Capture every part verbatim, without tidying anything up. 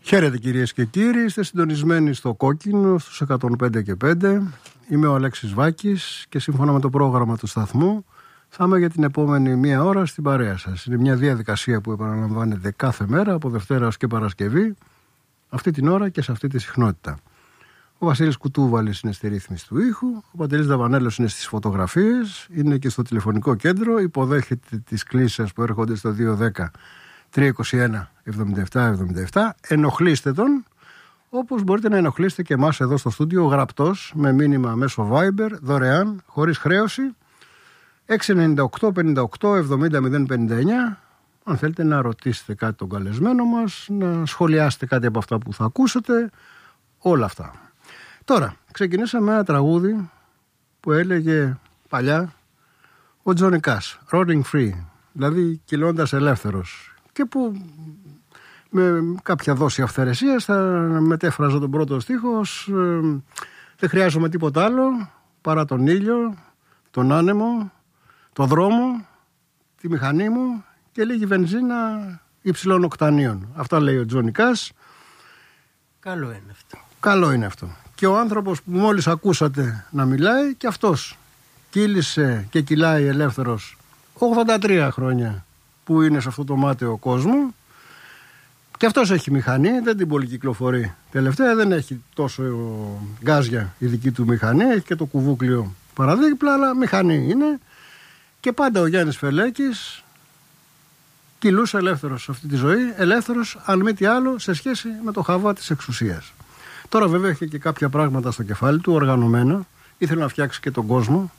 Χαίρετε κυρίες και κύριοι, είστε συντονισμένοι στο Κόκκινο στους εκατόν πέντε και πέντε. Είμαι ο Αλέξης Βάκης και σύμφωνα με το πρόγραμμα του σταθμού θα είμαι για την επόμενη μία ώρα στην παρέα σας. Είναι μια διαδικασία που επαναλαμβάνεται κάθε μέρα από Δευτέρα ως και Παρασκευή, αυτή την ώρα και σε αυτή τη συχνότητα. Ο Βασίλης Κουτούβαλης είναι στη ρύθμιση του ήχου, ο Παντελής Δαβανέλος είναι στις φωτογραφίες, είναι και στο τηλεφωνικό κέντρο, υποδέχεται τις κλήσεις που έρχονται στο δύο δέκα τρία είκοσι ένα εβδομήντα επτά εβδομήντα επτά. Ενοχλήστε τον, όπως μπορείτε να ενοχλήσετε και εμάς εδώ στο στούντιο γραπτός με μήνυμα μέσω Viber, δωρεάν, χωρίς χρέωση, έξι εννιά οκτώ πενήντα οκτώ εβδομήντα μηδέν πενήντα εννιά. Αν θέλετε να ρωτήσετε κάτι τον καλεσμένο μας, να σχολιάσετε κάτι από αυτά που θα ακούσετε, όλα αυτά. Τώρα, ξεκινήσαμε ένα τραγούδι που έλεγε παλιά ο Johnny Cash, Rolling Free, δηλαδή κυλώντας ελεύθερος, και που με κάποια δόση αυθαιρεσίας θα μετέφραζα τον πρώτο στίχο, ε, δεν χρειάζομαι τίποτα άλλο παρά τον ήλιο, τον άνεμο, τον δρόμο, τη μηχανή μου και λίγη βενζίνα υψηλών οκτανίων. Αυτά λέει ο Johnny Cash. Καλό είναι αυτό. Καλό είναι αυτό. Και ο άνθρωπος που μόλις ακούσατε να μιλάει, και αυτός κύλησε και κυλάει ελεύθερος ογδόντα τρία χρόνια που είναι σε αυτό το μάταιο κόσμο, και αυτός έχει μηχανή, δεν την πολυκυκλοφορεί τελευταία, δεν έχει τόσο γκάζια η δική του μηχανή, έχει και το κουβούκλιο παραδίπλα, αλλά μηχανή είναι. Και πάντα ο Γιάννης Φελέκης κυλούσε ελεύθερος σε αυτή τη ζωή, ελεύθερος αν μη τι άλλο σε σχέση με το χαβά της εξουσίας. Τώρα βέβαια έχει και κάποια πράγματα στο κεφάλι του οργανωμένα, ήθελε να φτιάξει και τον κόσμο,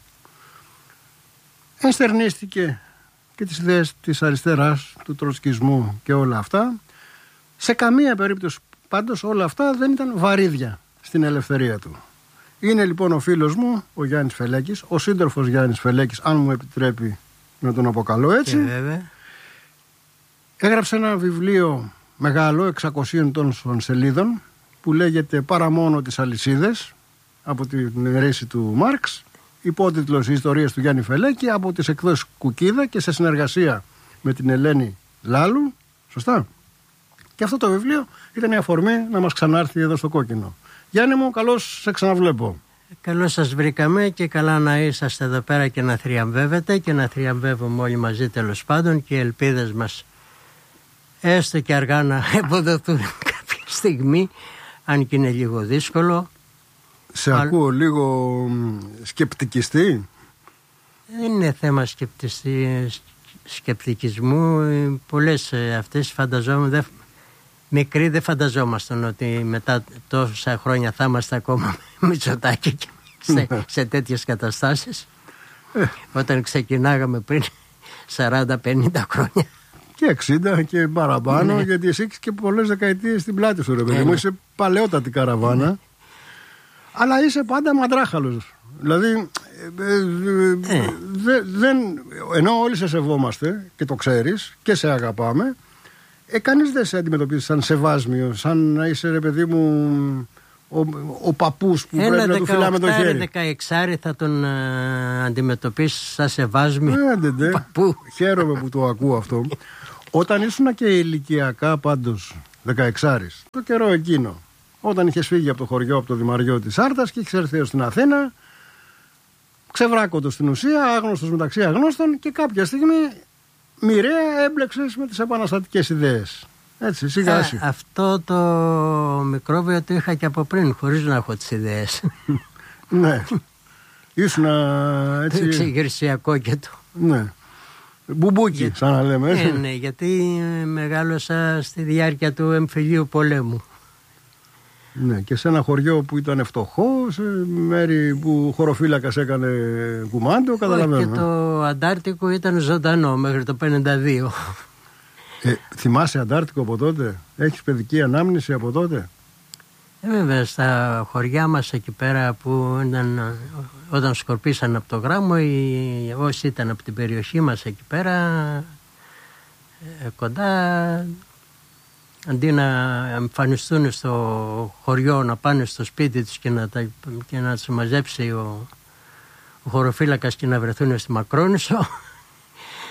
ενστερνίστηκε και τις ιδέες της αριστεράς, του τροτσκισμού και όλα αυτά. Σε καμία περίπτωση πάντως όλα αυτά δεν ήταν βαρύδια στην ελευθερία του. Είναι λοιπόν ο φίλος μου, ο Γιάννης Φελέκης, ο σύντροφος Γιάννης Φελέκης, αν μου επιτρέπει να τον αποκαλώ έτσι. Και βέβαια. Έγραψε ένα βιβλίο μεγάλο, εξακοσίων τόσων σελίδων, που λέγεται «Παρά μόνο τις αλυσίδες», από την ρίση του Μάρξ, υπότιτλος «Οι ιστορίες του Γιάννη Φελέκη», από τις εκδόσεις Κουκίδα και σε συνεργασία με την Ελένη Λάλου. Σωστά. Και αυτό το βιβλίο ήταν η αφορμή να μας ξανάρθει εδώ στο Κόκκινο. Γιάννη μου, καλώς σε ξαναβλέπω. Καλώς σας βρήκαμε και καλά να είσαστε εδώ πέρα και να θριαμβεύετε και να θριαμβεύουμε όλοι μαζί, τέλος πάντων, και οι ελπίδες μας έστω και αργά να υποδοθούν κάποια στιγμή, αν και είναι λίγο δύσκολο. Σε Αλλά... ακούω λίγο σκεπτικιστή. Δεν είναι θέμα σκεπτιστή, σκεπτικισμού. Πολλές αυτές φανταζόμαστε, μικροί δεν φανταζόμασταν ότι μετά τόσα χρόνια θα είμαστε ακόμα Μητσοτάκη και σε, σε τέτοιες καταστάσεις. Ε. Όταν ξεκινάγαμε πριν σαράντα πενήντα χρόνια. Και εξήντα και παραπάνω, ναι. Γιατί εσύ έχεις και πολλές δεκαετίες στην πλάτη σου, ρε παιδί μου. Ναι. Είσαι παλαιότατη καραβάνα. Ναι. Αλλά είσαι πάντα μαντράχαλος. Δηλαδή, ε, ε, δε, δεν, ενώ όλοι σε σεβόμαστε και το ξέρεις και σε αγαπάμε, ε, κανείς δεν σε αντιμετωπίζει σαν σεβάσμιο, σαν να είσαι, ρε παιδί μου, ο, ο παππούς που ένα πρέπει να του φυλάμε το χέρι. Ένα δεκαεξάρι θα τον uh, αντιμετωπίσει σαν σεβάσμιο ε, παππού. Χαίρομαι που το ακούω αυτό. Όταν ήσουν και ηλικιακά πάντως δεκαεξάρις, το καιρό εκείνο, όταν είχες φύγει από το χωριό, από το Δημαριό της Άρτας και είχες έρθει εδώ στην Αθήνα, ξεβράκωτος στην ουσία, άγνωστος μεταξύ αγνώστων, και κάποια στιγμή μοιραία έμπλεξες με τις επαναστατικές ιδέες. Έτσι, σιγά Α, σιγά. Αυτό το μικρόβιο το είχα και από πριν, χωρίς να έχω τις ιδέες. Ναι. Ήσουν έτσι. Ξεγερσιακό και το. Ναι. Μπουμπούκι, για... σαν να λέμε. Ναι, ναι, γιατί μεγάλωσα στη διάρκεια του εμφυλίου πολέμου. Ναι, και σε ένα χωριό που ήταν φτωχό, σε μέρη που χωροφύλακας έκανε κουμάντο, καταλαβαίνω. Και το Αντάρτικο ήταν ζωντανό μέχρι το πενήντα δύο. Ε, θυμάσαι Αντάρτικο από τότε? Έχεις παιδική ανάμνηση από τότε? Ε, βέβαια, στα χωριά μας εκεί πέρα που ήταν, όταν σκορπίσαν από το γράμμο, οι, όσοι ήταν από την περιοχή μας εκεί πέρα ε, κοντά, αντί να εμφανιστούν στο χωριό, να πάνε στο σπίτι τους και να, τα, και να τους μαζέψει ο, ο χωροφύλακας και να βρεθούν στη Μακρόνισσο,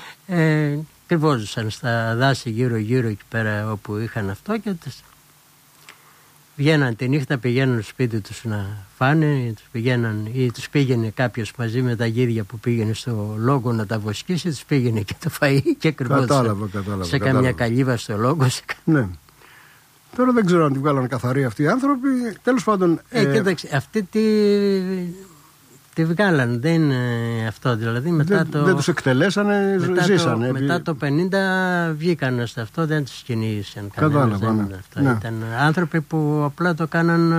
ε, κρυβόζουσαν στα δάση γύρω γύρω εκεί πέρα όπου είχαν αυτό και Βγαίναν τη νύχτα, πηγαίναν στο σπίτι τους να φάνε, τους πηγαίναν, ή τους πήγαινε κάποιος μαζί με τα γίδια που πήγαινε στο λόγο να τα βοσκήσει, τους πήγαινε και το φαΐ και κρυβόντουσαν σε καμιά καλύβα στο λόγο. Σε... Ναι. Τώρα δεν ξέρω αν τη βγάλαν καθαρή αυτοί οι άνθρωποι. Τέλος πάντων. Ε, ε... Κοίταξε, αυτή τη, τη βγάλαν. Δεν είναι αυτό. Δηλαδή μετά δεν, το. Δεν τους εκτελέσανε, μετά ζήσανε. Το, μετά το πενήντα βγήκαν σε αυτό, δεν τους κυνήγησαν. Κατάλαβα. Ναι. Ναι. Ήταν άνθρωποι που απλά το κάναν.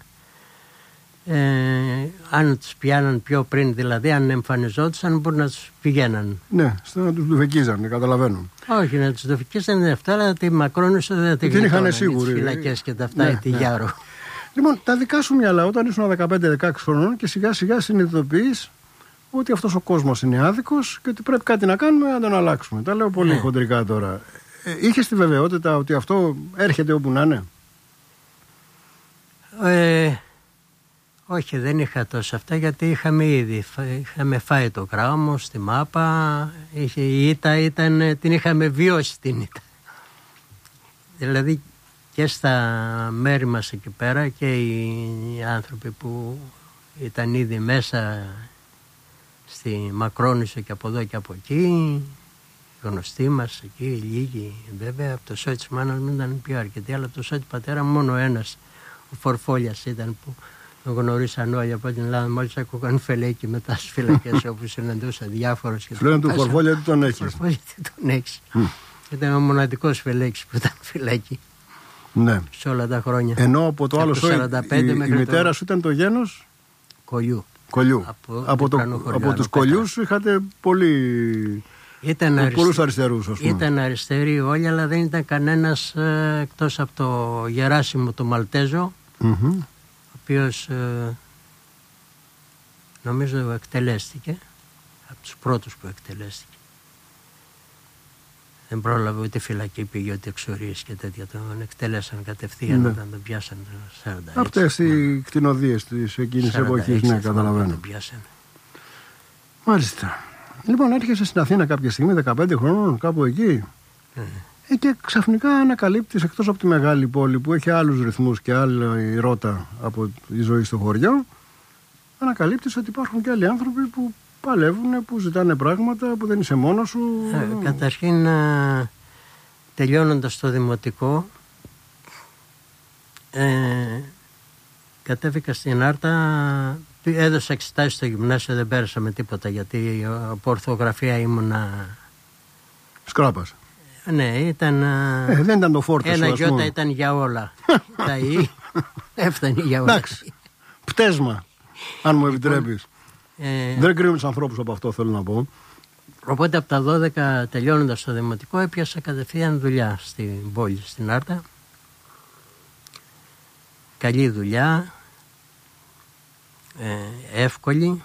Ε, αν τους πιάναν πιο πριν, δηλαδή αν εμφανιζόντουσαν, μπορεί να τους πηγαίναν. Ναι, στο να τους δουφεκίζανε, καταλαβαίνω. Όχι, να τους δουφεκίζανε δεν αυτά, αλλά τη Μακρόνισσο δεν τη γλιτώνανε, τις φυλακές και τα αυτά, ναι, ή τη ναι. Γιάρο. Λοιπόν, τα δικά σου μυαλά όταν ήσουν δεκαπέντε δεκαέξι χρονών και σιγά σιγά συνειδητοποιείς ότι αυτός ο κόσμος είναι άδικος και ότι πρέπει κάτι να κάνουμε να τον αλλάξουμε. Τα λέω πολύ ναι. χοντρικά τώρα. Ε, είχες τη βεβαιότητα ότι αυτό έρχεται όπου να είναι? Ε, όχι, δεν είχα τόσο αυτά, γιατί είχαμε ήδη είχαμε φάει το γράμμο στη Μάπα. Είχε, η ήττα ήταν, την είχαμε βιώσει την ήττα. Δηλαδή και στα μέρη μας εκεί πέρα και οι άνθρωποι που ήταν ήδη μέσα στη Μακρόνισσο και από εδώ και από εκεί, γνωστοί μας εκεί, λίγοι βέβαια, από το σόι της μάνας μου ήταν πιο αρκετοί, αλλά από το σόι του πατέρα μόνο ένας, ο Φορφόλιας ήταν, που τον γνωρίσαν όλοι από την Ελλάδα, μόλις ακούγαν φελέκι μετά στις φυλακές όπου συναντούσα διάφορους. Φλέον του Φορφόλια τι τον έχεις? Φορφόλια τι τον έχεις. Mm. Ήταν ο μοναδικός φελέκης που ήταν φυλακή. Ναι. Σε όλα τα χρόνια. Ενώ από το άλλο σόι η, η μητέρα το... σου ήταν το γένος Κολλιού. Κολλιού. Από, από, το, από τους Κολλιούς είχατε πολύ... Ήταν αριστε... πολλούς αριστερούς, ας πούμε. Ήταν αριστεροί όλοι, αλλά δεν ήταν κανένας ε, εκτός από το Γεράσιμο το Μαλτέζο, mm-hmm. ο οποίος ε, νομίζω εκτελέστηκε, από τους πρώτους που εκτελέστηκε. Δεν πρόλαβε ούτε φυλακή, πήγε ούτε εξορίες και τέτοια. Τον εκτέλεσαν κατευθείαν ναι. όταν τον πιάσαν το σαράντα έξι. Αυτές οι κτηνοδίες της εκείνης εποχής, ναι, καταλαβαίνω. Μάλιστα. Λοιπόν, έρχεσαι στην Αθήνα κάποια στιγμή, δεκαπέντε χρόνων, κάπου εκεί. Mm. Ε, και ξαφνικά ανακαλύπτεις, εκτός από τη μεγάλη πόλη που έχει άλλους ρυθμούς και άλλη ρότα από τη ζωή στο χωριό, ανακαλύπτεις ότι υπάρχουν και άλλοι άνθρωποι που παλεύουν, που ζητάνε πράγματα, που δεν είσαι μόνος σου. Ε, καταρχήν, τελειώνοντας το δημοτικό, ε, κατέβηκα στην Άρτα, έδωσα εξετάσεις στο γυμνάσιο, δεν πέρασα με τίποτα, γιατί από ορθογραφία ήμουνα... Σκράπας. Ναι, ήταν... Ε, δεν ήταν το φόρτο σου, ένα ας πούμε. γιώτα ήταν για όλα. Τα ι έφτανε για όλα. Εντάξει, πτέσμα, αν μου επιτρέπεις. Ε, δεν κρίνουν τους ανθρώπους από αυτό, θέλω να πω. Οπότε από τα δώδεκα, τελειώνοντας το δημοτικό, έπιασα κατευθείαν δουλειά στην πόλη, στην Άρτα. Καλή δουλειά, ε, εύκολη,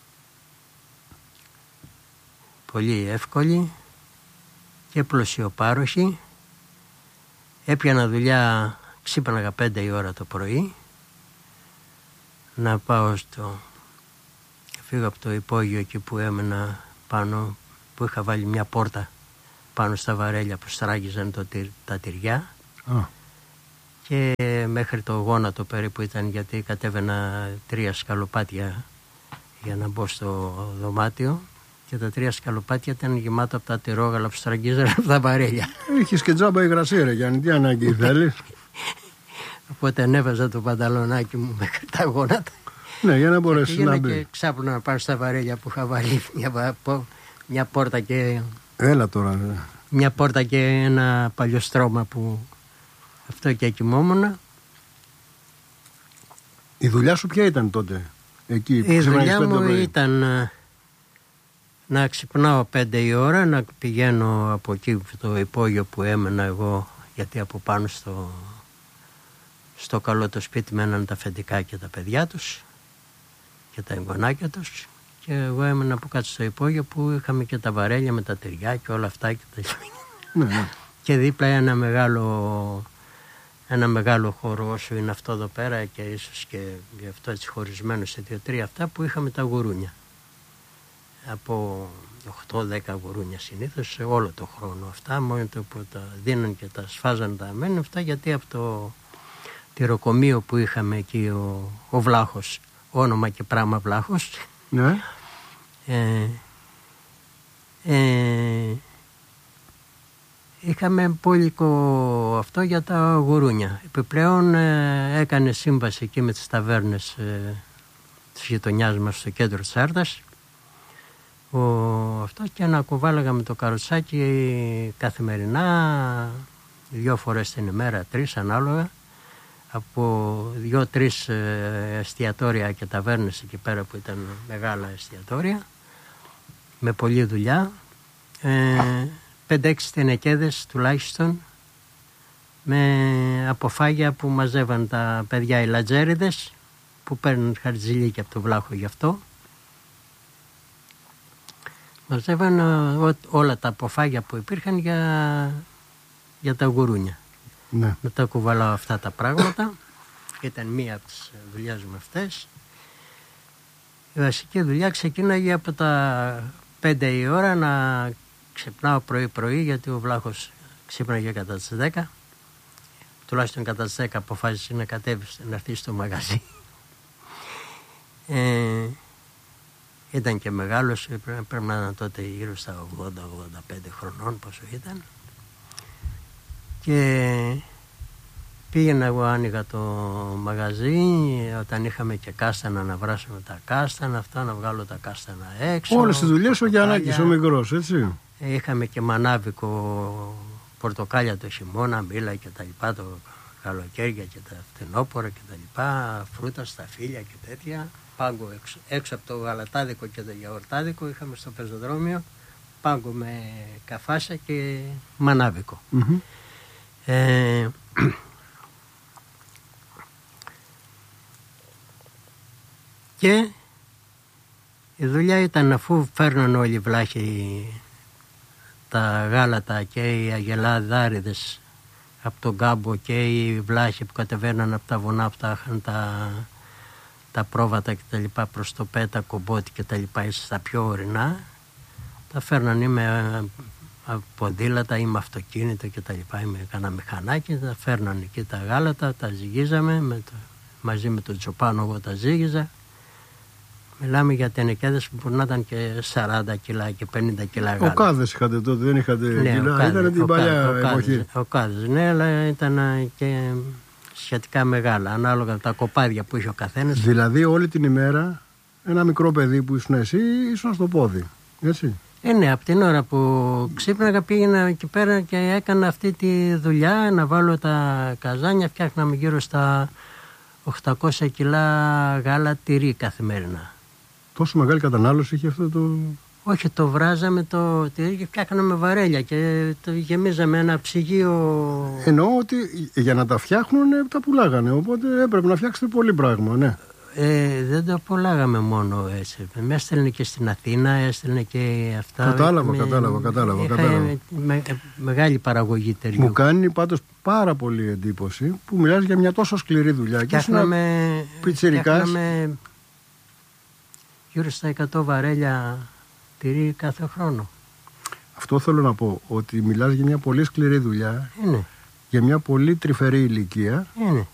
πολύ εύκολη και πλουσιοπάροχη. Έπιανα δουλειά, ξύπναγα πέντε η ώρα το πρωί, να πάω στο... Φύγω από το υπόγειο εκεί που έμενα πάνω, που είχα βάλει μια πόρτα πάνω στα βαρέλια που στράγγιζαν το, τα τυριά. Oh. Και μέχρι το γόνατο περίπου ήταν, γιατί κατέβαινα τρία σκαλοπάτια για να μπω στο δωμάτιο, και τα τρία σκαλοπάτια ήταν γεμάτα από τα τυρόγαλα που στραγγίζαν από τα βαρέλια. Είχες και τζάμπα υγρασία, ρε Γιάννη, τι ανάγκη θέλεις? Οπότε ανέβαζα το πανταλονάκι μου μέχρι τα γόνατα. Ναι, για να μπορέσει να μπει. Και ξάπλωνα να πάρω στα βαρέλια που είχα βάλει μια, μια πόρτα και... Έλα τώρα. Ναι. Μια πόρτα και ένα παλιό στρώμα που... Αυτό και κοιμόμουν. Η δουλειά σου ποια ήταν τότε, εκεί? Η δουλειά μου ήταν να ξυπνάω πέντε η ώρα, να πηγαίνω από εκεί το υπόγειο που έμενα εγώ, γιατί από πάνω στο, στο καλό το σπίτι μέναν τα αφεντικά και τα παιδιά τους και τα εγγονάκια τους, και εγώ έμενα από κάτω στο υπόγειο που είχαμε και τα βαρέλια με τα τυριά και όλα αυτά και, τα... ναι, ναι. Και δίπλα ένα μεγάλο, ένα μεγάλο χώρο όσο είναι αυτό εδώ πέρα, και ίσως και γι' αυτό έτσι χωρισμένο σε δύο-τρία αυτά, που είχαμε τα γουρούνια. Από οκτώ δέκα γουρούνια συνήθως σε όλο το χρόνο αυτά, μόνο το που τα δίναν και τα σφάζαν τα αμένια αυτά, γιατί από το τυροκομείο που είχαμε εκεί ο, ο Βλάχος, όνομα και πράγμα Βλάχος. Ναι. Ε, ε, είχαμε πόλικο αυτό για τα γουρούνια. Επιπλέον ε, έκανε σύμβαση εκεί με τις ταβέρνες ε, της γειτονιάς μας στο κέντρο της Άρτας. Ο, αυτό και να κουβάλαγα με το καροτσάκι καθημερινά, δυο φορές την ημέρα, τρεις ανάλογα, από δυο-τρεις ε, εστιατόρια και ταβέρνες εκεί πέρα που ήταν μεγάλα εστιατόρια, με πολλή δουλειά, ε, πέντε-έξι τενεκέδες τουλάχιστον, με αποφάγια που μαζεύαν τα παιδιά οι λατζέριδες, που παίρνουν χαρτζηλίκια από το Βλάχο γι' αυτό. Μαζεύαν ό, όλα τα αποφάγια που υπήρχαν για, για τα γουρούνια. Ναι. Μετά κουβαλάω αυτά τα πράγματα. Ήταν μία από τις δουλειές μου αυτές. Η βασική δουλειά ξεκίναγε από τα πέντε η ώρα να ξυπνάω πρωί-πρωί, γιατί ο Βλάχος ξύπναγε κατά τις δέκα. Τουλάχιστον κατά τις δέκα αποφάσισε να κατέβει, να έρθει στο μαγαζί. Ε, ήταν και μεγάλος, πρέπει να ήταν τότε γύρω στα ογδόντα ογδόντα πέντε χρονών, πόσο ήταν. Και πήγαινα εγώ, άνοιγα το μαγαζί, όταν είχαμε και κάστανα να βράσουμε τα κάστανα, αυτά να βγάλω τα κάστανα έξω. Όλες τις δουλειές ο Γιαννάκης ο μικρός, έτσι. Είχαμε και μανάβικο, πορτοκάλια το χειμώνα, μήλα και τα λοιπά, το καλοκαίρια και τα φθινόπορα και τα λοιπά, φρούτα, σταφύλια και τέτοια. Πάγκο έξω, έξω από το γαλατάδικο και το γιαουρτάδικο είχαμε στο πεζοδρόμιο πάγκο με καφάσια και μανάβικο. Mm-hmm. Ε, και η δουλειά ήταν, αφού φέρναν όλοι οι βλάχοι τα γάλατα και οι αγελαδάριδες από τον κάμπο και οι βλάχοι που κατεβαίναν από τα βουνά που τα είχαν τα, τα πρόβατα και τα λοιπά προς το Πέτα, Κομπότη και τα λοιπά στα πιο ορεινά, τα φέρναν ή με ποδήλατα ή με αυτοκίνητο και τα λοιπά ή με κανένα μηχανάκι, τα φέρναν εκεί τα γάλατα, τα ζυγίζαμε με το, μαζί με τον Τσοπάνο εγώ τα ζύγιζα. Μιλάμε για τενεκέδες που μπορεί να ήταν και σαράντα κιλά και πενήντα κιλά γάλα. Οκάδες είχατε τότε, δεν είχατε ναι, κιλά, ήταν την παλιά εποχή. Οκάδες, ναι, αλλά ήταν και σχετικά μεγάλα, ανάλογα τα κοπάδια που είχε ο καθένας. Δηλαδή όλη την ημέρα ένα μικρό παιδί που ήσουν εσύ, ήσουν στο πόδι, έτσι. Ε, ναι, από την ώρα που ξύπναγα πήγαινα εκεί πέρα και έκανα αυτή τη δουλειά, να βάλω τα καζάνια, φτιάχναμε γύρω στα οκτακόσια κιλά γάλα τυρί καθημερινά. Τόσο μεγάλη κατανάλωση είχε αυτό το... Όχι, το βράζαμε το τυρί και φτιάχναμε βαρέλια και το γεμίζαμε ένα ψυγείο. Εννοώ ότι για να τα φτιάχνουν τα πουλάγανε, οπότε έπρεπε να φτιάξετε πολύ πράγμα, ναι. Ε, δεν το πουλάγαμε μόνο έτσι. Με έστελνε και στην Αθήνα, έστελνε και αυτά. Κατάλαβα, με, κατάλαβα, κατάλαβα. Είχα κατάλαβα. Με, μεγάλη παραγωγή ταιριού. Μου κάνει πάντως πάρα πολύ εντύπωση που μιλάς για μια τόσο σκληρή δουλειά. Φτιάχναμε, πιτσιρικάς. φτιάχναμε γύρω στα εκατό βαρέλια τυρί κάθε χρόνο. Αυτό θέλω να πω, ότι μιλάς για μια πολύ σκληρή δουλειά. Είναι. Για μια πολύ τρυφερή ηλικία. Είναι.